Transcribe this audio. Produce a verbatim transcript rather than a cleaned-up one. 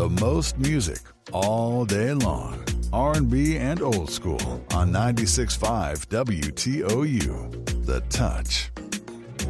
The most music all day long. R and B and old school on ninety-six point five W T O U. The Touch.